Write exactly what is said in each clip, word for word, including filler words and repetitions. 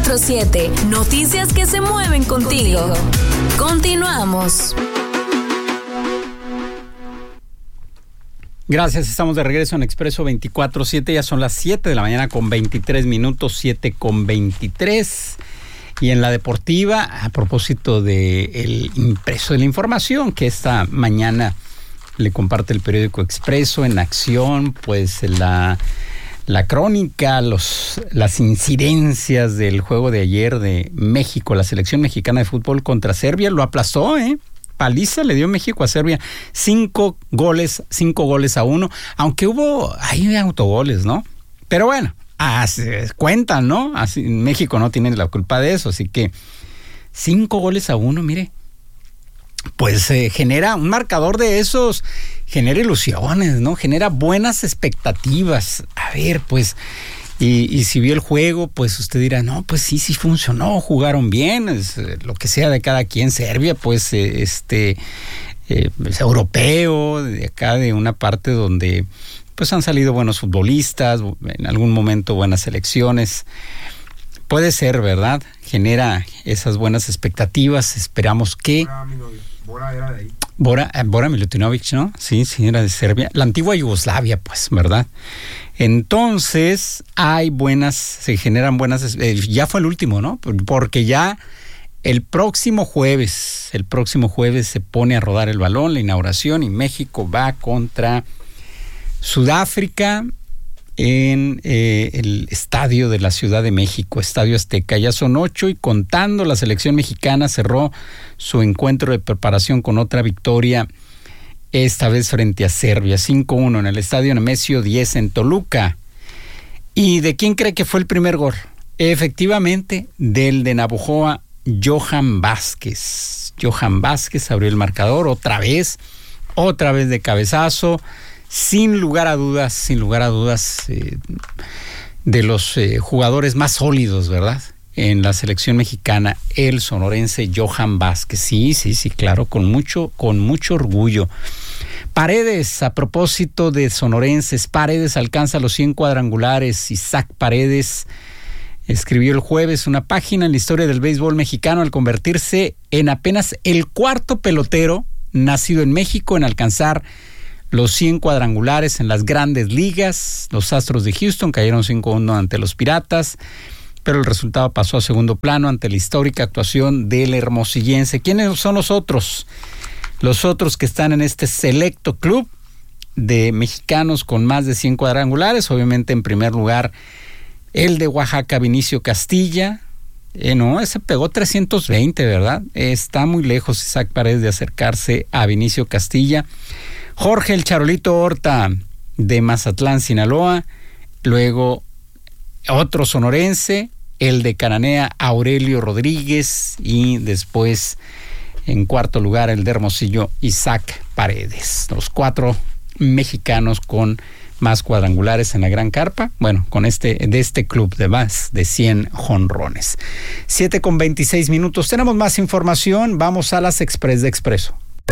veinticuatro siete. Noticias que se mueven contigo. Continuamos. Gracias, estamos de regreso en Expreso veinticuatro siete, ya son las siete de la mañana con veintitrés minutos, siete con veintitrés. Y en la deportiva, a propósito del impreso de la información que esta mañana le comparte el periódico Expreso en acción, pues la, la crónica, los, las incidencias del juego de ayer de México, la selección mexicana de fútbol contra Serbia, lo aplastó, ¿eh? Paliza le dio México a Serbia, cinco goles, cinco goles a uno, aunque hubo, hay autogoles, ¿no? Pero bueno, así, cuentan, ¿no? Así, México no tiene la culpa de eso, así que cinco goles a uno, mire, pues eh, genera un marcador de esos, genera ilusiones, ¿no? Genera buenas expectativas. A ver, pues, y, y si vio el juego, pues usted dirá, no, pues sí, sí funcionó, jugaron bien, es, eh, lo que sea de cada quien. Serbia, pues, eh, este, eh, es europeo, de acá de una parte donde, pues, han salido buenos futbolistas, en algún momento buenas selecciones. Puede ser, ¿verdad? Genera esas buenas expectativas. Esperamos que... Bora era de ahí. Bora, Bora Milutinovic, ¿no? Sí, sí, era de Serbia. La antigua Yugoslavia, pues, ¿verdad? Entonces, hay buenas, se generan buenas... Eh, ya fue el último, ¿no? Porque ya el próximo jueves, el próximo jueves se pone a rodar el balón, la inauguración, y México va contra Sudáfrica en eh, el estadio de la Ciudad de México, Estadio Azteca. Ya son ocho y contando, la selección mexicana cerró su encuentro de preparación con otra victoria, esta vez frente a Serbia, cinco uno en el Estadio Nemesio diez en Toluca. ¿Y de quién cree que fue el primer gol? Efectivamente, del de Navojoa, Johan Vázquez. Johan Vázquez abrió el marcador otra vez, otra vez de cabezazo. Sin lugar a dudas, sin lugar a dudas, eh, de los eh, jugadores más sólidos, ¿verdad? En la selección mexicana, el sonorense Johan Vázquez. Sí, sí, sí, claro, con mucho, con mucho orgullo. Paredes, a propósito de sonorenses, Paredes alcanza los cien cuadrangulares. Isaac Paredes escribió el jueves una página en la historia del béisbol mexicano al convertirse en apenas el cuarto pelotero nacido en México en alcanzar los cien cuadrangulares en las grandes ligas. Los Astros de Houston cayeron cinco uno ante los Piratas, pero el resultado pasó a segundo plano ante la histórica actuación del hermosillense. ¿Quiénes son los otros? Los otros que están en este selecto club de mexicanos con más de cien cuadrangulares. Obviamente, en primer lugar, el de Oaxaca, Vinicio Castilla. Eh, no, ese pegó trescientos veinte, ¿verdad? Está muy lejos Isaac Paredes de acercarse a Vinicio Castilla. Jorge el Charolito Horta de Mazatlán, Sinaloa. Luego otro sonorense, el de Cananea, Aurelio Rodríguez. Y después, en cuarto lugar, el de Hermosillo, Isaac Paredes. Los cuatro mexicanos con más cuadrangulares en la Gran Carpa. Bueno, con este, de este club de más de cien jonrones. siete con veintiséis minutos. Tenemos más información. Vamos a las Express de Expreso.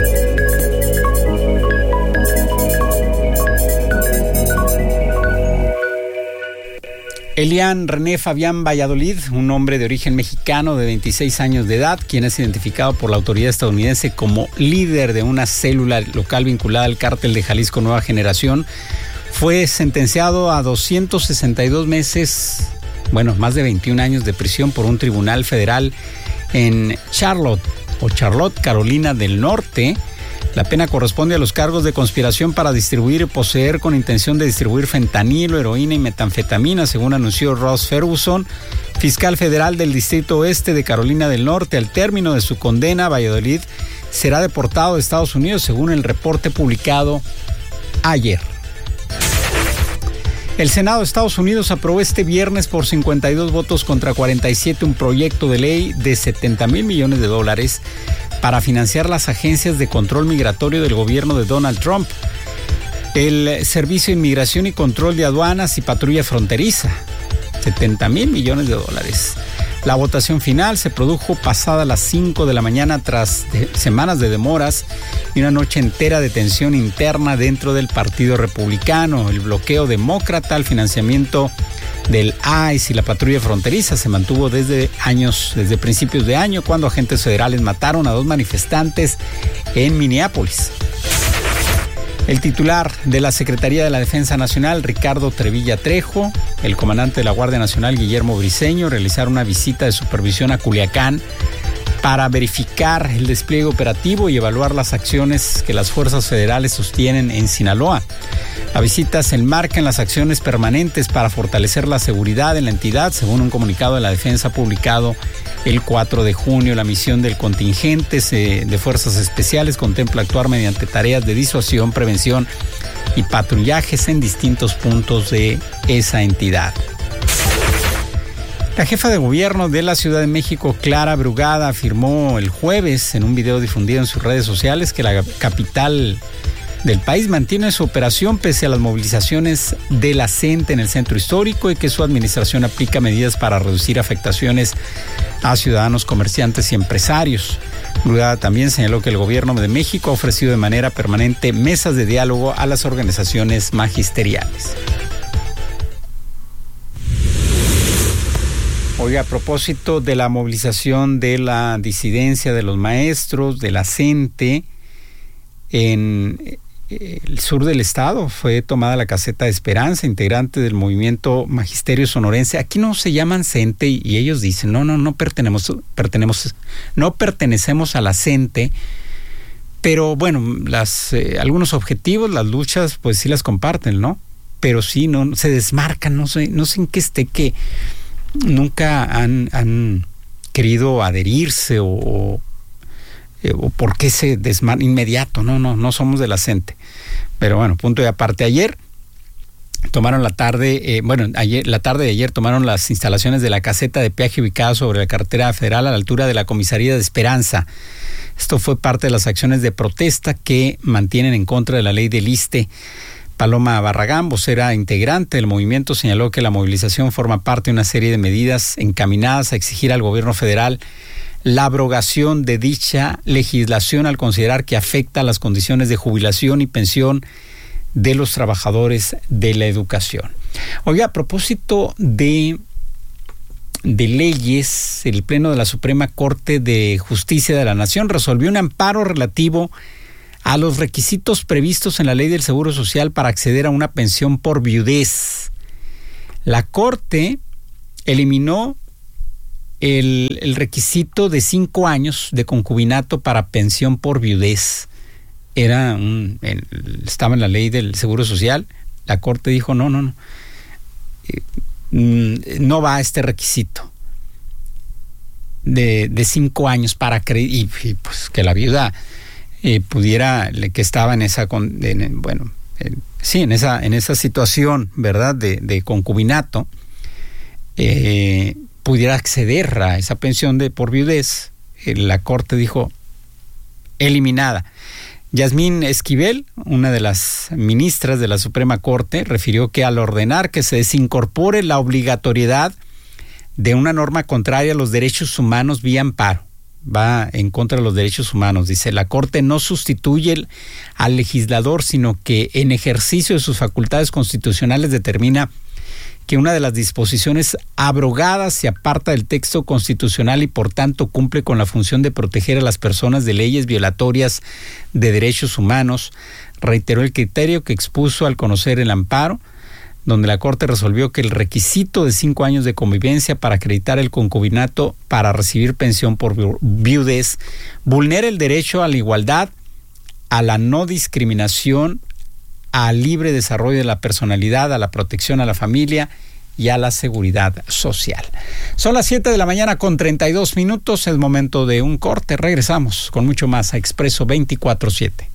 Elian René Fabián Valladolid, un hombre de origen mexicano de veintiséis años de edad, quien es identificado por la autoridad estadounidense como líder de una célula local vinculada al cártel de Jalisco Nueva Generación, fue sentenciado a doscientos sesenta y dos meses, bueno, más de veintiún años de prisión por un tribunal federal en Charlotte o Charlotte, Carolina del Norte. La pena corresponde a los cargos de conspiración para distribuir y poseer con intención de distribuir fentanilo, heroína y metanfetamina, según anunció Ross Ferguson, fiscal federal del Distrito Oeste de Carolina del Norte. Al término de su condena, Valladolid será deportado de Estados Unidos, según el reporte publicado ayer. El Senado de Estados Unidos aprobó este viernes por cincuenta y dos votos contra cuarenta y siete un proyecto de ley de setenta mil millones de dólares para financiar las agencias de control migratorio del gobierno de Donald Trump, el Servicio de Inmigración y Control de Aduanas y Patrulla Fronteriza. setenta mil millones de dólares. La votación final se produjo pasada las cinco de la mañana tras de semanas de demoras y una noche entera de tensión interna dentro del Partido Republicano. El bloqueo demócrata al financiamiento del I C E y la patrulla fronteriza se mantuvo desde años, desde principios de año, cuando agentes federales mataron a dos manifestantes en Minneapolis. El titular de la Secretaría de la Defensa Nacional, Ricardo Trevilla Trejo, el comandante de la Guardia Nacional, Guillermo Briceño, realizaron una visita de supervisión a Culiacán para verificar el despliegue operativo y evaluar las acciones que las fuerzas federales sostienen en Sinaloa. La visita se enmarca en las acciones permanentes para fortalecer la seguridad en la entidad, según un comunicado de la Defensa publicado el cuatro de junio. La misión del contingente de fuerzas especiales contempla actuar mediante tareas de disuasión, prevención y patrullajes en distintos puntos de esa entidad. La jefa de gobierno de la Ciudad de México, Clara Brugada, afirmó el jueves en un video difundido en sus redes sociales que la capital del país mantiene su operación pese a las movilizaciones de la gente en el centro histórico y que su administración aplica medidas para reducir afectaciones a ciudadanos, comerciantes y empresarios. Brugada también señaló que el gobierno de México ha ofrecido de manera permanente mesas de diálogo a las organizaciones magisteriales. Oiga, a propósito de la movilización de la disidencia de los maestros, de la gente, en el sur del estado fue tomada la caseta de Esperanza, integrante del movimiento Magisterio Sonorense. Aquí no se llaman CENTE y ellos dicen, no, no, no pertenecemos, pertenecemos, no pertenecemos a la CENTE, pero bueno, las, eh, algunos objetivos, las luchas, pues sí las comparten, ¿no? Pero sí, no, se desmarcan, no sé, no sé en qué esté que nunca han, han querido adherirse o, o o por qué se desman inmediato, no, no, no somos de la CENTE. Pero bueno, punto y aparte. Ayer tomaron la tarde, eh, bueno, ayer, la tarde de ayer tomaron las instalaciones de la caseta de peaje ubicada sobre la carretera federal a la altura de la comisaría de Esperanza. Esto fue parte de las acciones de protesta que mantienen en contra de la ley del ISSSTE. Paloma Barragán, vocera integrante del movimiento, señaló que la movilización forma parte de una serie de medidas encaminadas a exigir al gobierno federal la abrogación de dicha legislación al considerar que afecta a las condiciones de jubilación y pensión de los trabajadores de la educación. Oiga, a propósito de, de leyes, el Pleno de la Suprema Corte de Justicia de la Nación resolvió un amparo relativo a los requisitos previstos en la Ley del Seguro Social para acceder a una pensión por viudez. La Corte eliminó El, el requisito de cinco años de concubinato para pensión por viudez. Era un, el, estaba en la ley del Seguro Social. La Corte dijo no, no, no. Eh, no va este requisito de, de cinco años para creer y, y pues que la viuda eh, pudiera, que estaba en esa, en, bueno, en, sí, en esa, en esa situación, ¿verdad? De, de concubinato. Eh, pudiera acceder a esa pensión de por viudez. La Corte dijo eliminada. Yasmín Esquivel, una de las ministras de la Suprema Corte, refirió que al ordenar que se desincorpore la obligatoriedad de una norma contraria a los derechos humanos vía amparo, va en contra de los derechos humanos. Dice, la Corte no sustituye al legislador, sino que en ejercicio de sus facultades constitucionales determina que una de las disposiciones abrogadas se aparta del texto constitucional y por tanto cumple con la función de proteger a las personas de leyes violatorias de derechos humanos. Reiteró el criterio que expuso al conocer el amparo, donde la Corte resolvió que el requisito de cinco años de convivencia para acreditar el concubinato para recibir pensión por viudez vulnera el derecho a la igualdad, a la no discriminación, al libre desarrollo de la personalidad, a la protección a la familia y a la seguridad social. Son las siete de la mañana con treinta y dos minutos, es momento de un corte. Regresamos con mucho más a Expreso veinticuatro siete.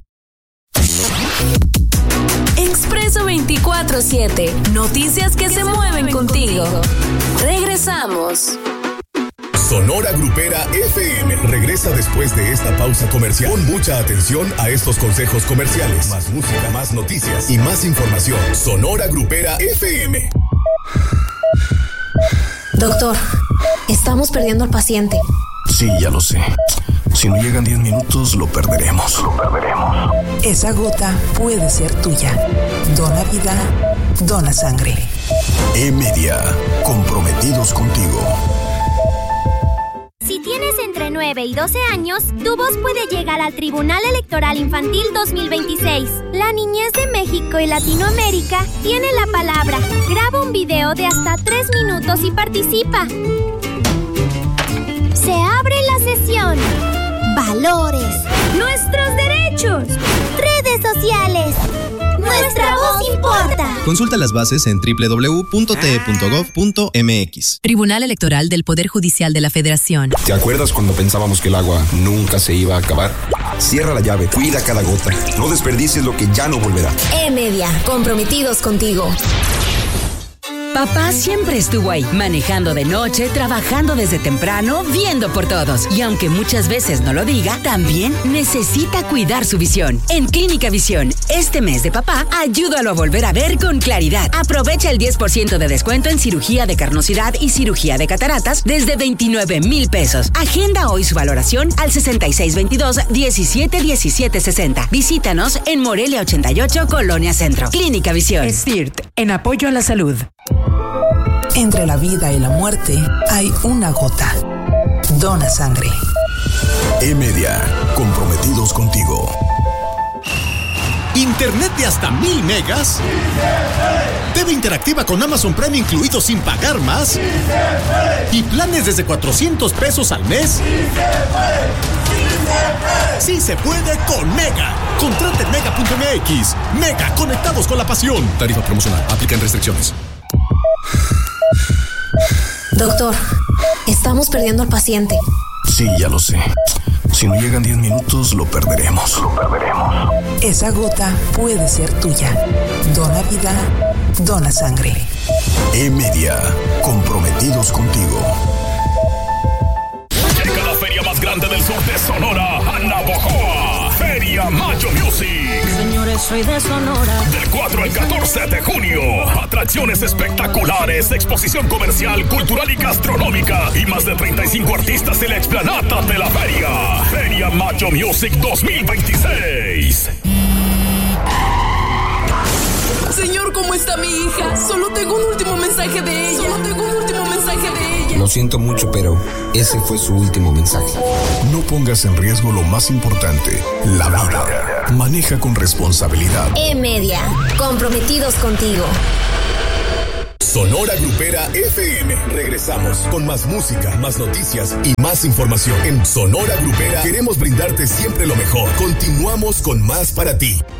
Expreso veinticuatro siete, noticias que se mueven contigo. Regresamos. Sonora Grupera F M regresa después de esta pausa comercial. Pon mucha atención a estos consejos comerciales. Más música, más noticias y más información. Sonora Grupera F M. Doctor, estamos perdiendo al paciente. Sí, ya lo sé. Si no llegan diez minutos, lo perderemos. Lo perderemos. Esa gota puede ser tuya. Dona vida dona sangre. E-Media, comprometidos contigo. Si tienes entre nueve y doce años, tu voz puede llegar al Tribunal Electoral Infantil dos mil veintiséis. La niñez de México y Latinoamérica tiene la palabra. Graba un video de hasta tres minutos y participa. Se abre la sesión. Valores. Nuestros derechos. Redes sociales. Nuestra voz importa. Consulta las bases en doble u doble u doble u punto t e punto gov punto m x. Tribunal Electoral del Poder Judicial de la Federación. ¿Te acuerdas cuando pensábamos que el agua nunca se iba a acabar? Cierra la llave, cuida cada gota. No desperdicies lo que ya no volverá. E-Media, comprometidos contigo. Papá siempre estuvo ahí, manejando de noche, trabajando desde temprano, viendo por todos. Y aunque muchas veces no lo diga, también necesita cuidar su visión. En Clínica Visión, este mes de papá, ayúdalo a volver a ver con claridad. Aprovecha el diez por ciento de descuento en cirugía de carnosidad y cirugía de cataratas desde veintinueve mil pesos. Agenda hoy su valoración al sesenta y seis veintidós, diecisiete diecisiete sesenta. Visítanos en Morelia ochenta y ocho, Colonia Centro. Clínica Visión. S T I R T, en apoyo a la salud. Entre la vida y la muerte hay una gota. Dona sangre. E-Media, comprometidos contigo. ¿Internet de hasta mil megas? ¿T V interactiva con Amazon Prime incluido sin pagar más? ¿Y planes desde cuatrocientos pesos al mes? ¡Sí se puede con Mega! Contrata en mega punto m x. Mega, conectados con la pasión. Tarifa promocional. Aplican restricciones. Doctor, estamos perdiendo al paciente. Sí, ya lo sé. Si no llegan diez minutos, lo perderemos. Lo perderemos. Esa gota puede ser tuya. Dona vida, dona sangre. E-Media, comprometidos contigo. Llega la feria más grande del sur de Sonora, a Navojoa. Feria Mayo Music. Señores, soy de Sonora. Del cuatro al catorce de junio. Atracciones espectaculares, exposición comercial, cultural y gastronómica. Y más de treinta y cinco artistas en la explanata de la feria. Feria Mayo Music dos mil veintiséis. Señor, ¿cómo está mi hija? Solo tengo un último mensaje de ella. Solo tengo un último mensaje de ella. Lo siento mucho, pero ese fue su último mensaje. No pongas en riesgo lo más importante, la vida. Maneja con responsabilidad. E-Media, comprometidos contigo. Sonora Grupera F M. Regresamos con más música, más noticias y más información. En Sonora Grupera queremos brindarte siempre lo mejor. Continuamos con más para ti.